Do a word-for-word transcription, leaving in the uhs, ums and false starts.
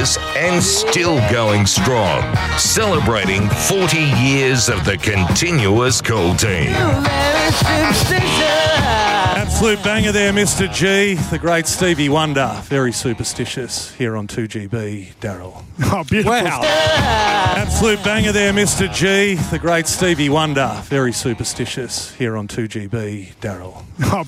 years and still going strong. Celebrating forty years of the continuous Cool Team. Absolute banger there, Mister G. The great Stevie Wonder. Very superstitious here on two G B, Daryl. Oh, beautiful. Wow. Absolute banger there, Mister G. The great Stevie Wonder. Very superstitious here on two G B, Daryl. Oh,